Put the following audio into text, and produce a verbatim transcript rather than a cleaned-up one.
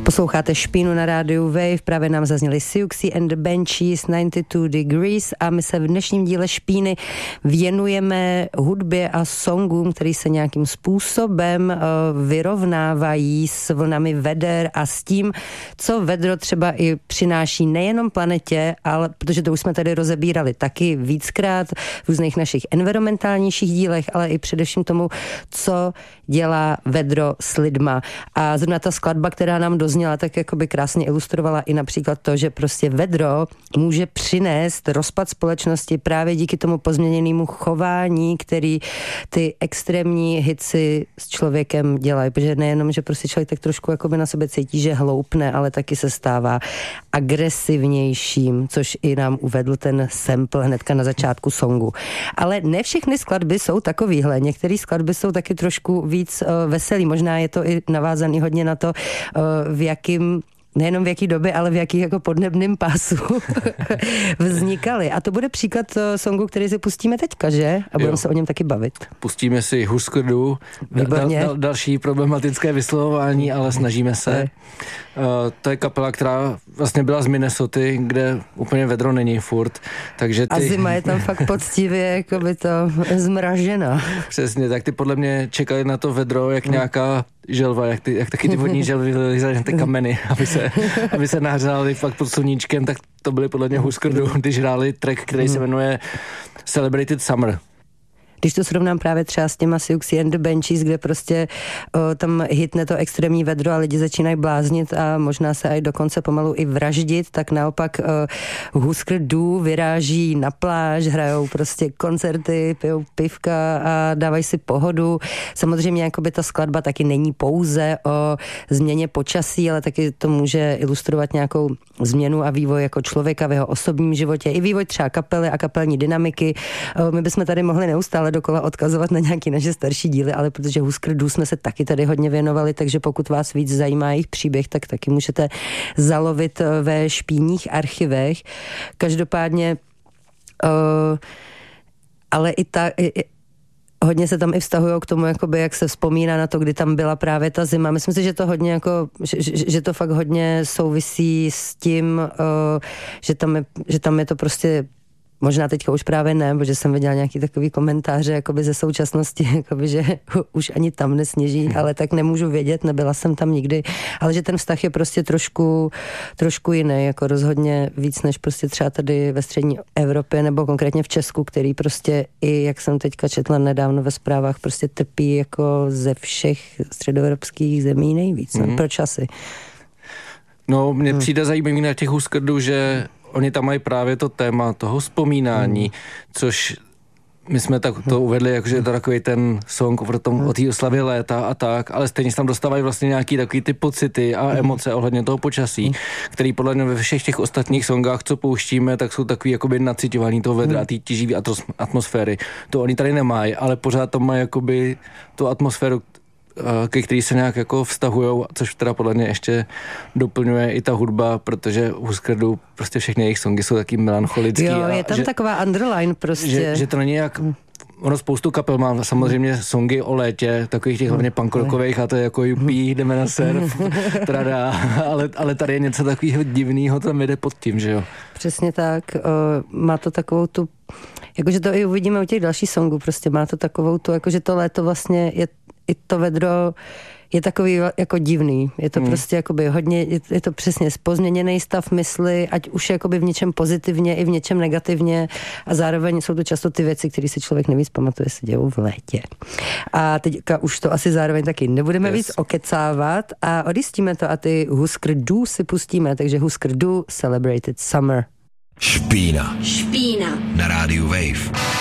Posloucháte Špínu na rádiu Wave, právě nám zazněli Siouxsie and the Banshees, devadesát dva degrees a my se v dnešním díle Špíny věnujeme hudbě a songům, který se nějakým způsobem uh, vyrovnávají s vlnami veder a s tím, co vedro třeba i přináší nejenom planetě, ale protože to už jsme tady rozebírali taky víckrát v různých našich environmentálnějších dílech, ale i především tomu, co dělá vedro s lidma. A zrovna ta skladba, která nám dozněla, tak jakoby krásně ilustrovala i například to, že prostě vedro může přinést rozpad společnosti právě díky tomu pozměněnému chování, který ty extrémní hity s člověkem dělají. Protože nejenom, že prostě člověk tak trošku jakoby na sebe cítí, že hloupne, ale taky se stává agresivnějším, což i nám uvedl ten sample hnedka na začátku songu. Ale ne všechny skladby jsou takovýhle. Některé skladby jsou taky trošku víc uh, veselý. Možná je to i navázaný hodně na to, uh, v jakým nejenom v jaký době, ale v jakých jako podnebným pásu vznikaly. A to bude příklad songu, který si pustíme teďka, že? A budeme se o něm taky bavit. Pustíme si Husker Du, dal, dal, další problematické vyslovování, ale snažíme se. Uh, to je kapela, která vlastně byla z Minnesoty, kde úplně vedro není furt. Takže ty... A zima je tam fakt poctivě jako by to zmražena. Přesně, tak ty podle mě čekali na to vedro, jak nějaká želva, jak, ty, jak taky ty vodní želvy vylizaly na ty kameny, aby se, aby se nahřály fakt pod sluníčkem, tak to byly podle mě Husker Du, když hráli track, který se jmenuje Celebrated Summer. Když to srovnám právě třeba s těma Siouxsie and the Banshees, kde prostě o, tam hitne to extrémní vedro a lidi začínají bláznit a možná se aj dokonce pomalu i vraždit, tak naopak o, Husker Du vyráží na pláž, hrajou prostě koncerty, pijou pivka a dávají si pohodu. Samozřejmě jakoby ta skladba taky není pouze o změně počasí, ale taky to může ilustrovat nějakou změnu a vývoj jako člověka v jeho osobním životě, i vývoj třeba kapely a kapelní dynamiky. O, my bychom tady mohli neustále dokola odkazovat na nějaký naše starší díly, ale protože Husker Du jsme se taky tady hodně věnovali, takže pokud vás víc zajímá jejich příběh, tak taky můžete zalovit ve špínních archivech. Každopádně uh, ale i ta i, hodně se tam i vztahují k tomu, jakoby, jak se vzpomíná na to, kdy tam byla právě ta zima. Myslím si, že to hodně jako, že, že, že to fakt hodně souvisí s tím, uh, že, tam je, že tam je to prostě možná teďka už právě ne, protože jsem viděla nějaký takový komentáře jakoby ze současnosti, jakoby, že už ani tam nesněží, ale tak nemůžu vědět, nebyla jsem tam nikdy, ale že ten vztah je prostě trošku, trošku jiný, jako rozhodně víc než prostě třeba tady ve střední Evropě nebo konkrétně v Česku, který prostě i, jak jsem teďka četla nedávno ve zprávách, prostě trpí jako ze všech středoevropských zemí nejvíc. Mm. No, proč asi? No, mně hmm. přijde zajímavý na těch Husker Du, že oni tam mají právě to téma toho vzpomínání, hmm. což my jsme tak to uvedli, jakože je to takový ten song o tom, o té oslavě léta a tak, ale stejně se tam dostávají vlastně nějaký takový ty pocity a emoce ohledně toho počasí, který podle mě ve všech těch ostatních songách, co pouštíme, tak jsou takový jakoby naciťovaný toho vedra a té tíživý atmosféry. To oni tady nemají, ale pořád tam mají jakoby tu atmosféru, ke který se nějak jako vztahujou, což teda podle mě ještě doplňuje i ta hudba, protože Husker Du, prostě všechny jejich songy jsou taky melancholický. Jo, je tam že, taková underline prostě. Že, že to není jak, ono spoustu kapel má samozřejmě songy o létě, takových těch hlavně punkrockových a to je jako jupí, jdeme na surf, trada, ale, ale tady je něco takového divného, tam jde pod tím, že jo. Přesně tak, uh, má to takovou tu, jakože to i uvidíme u těch dalších songů, prostě má to takovou tu, jakože to léto vlastně je i to vedro je takový jako divný. Je to hmm. prostě jakoby hodně, je, je to přesně pozměněný stav mysli, ať už jakoby v něčem pozitivně i v něčem negativně a zároveň jsou to často ty věci, které si člověk nejvíc pamatuje, se dějou v létě. A teďka už to asi zároveň taky nebudeme yes. víc okecávat a odjistíme to a ty Husker Du si pustíme, takže Husker Du Celebrated Summer. Špína. Špína. Na rádiu Wave.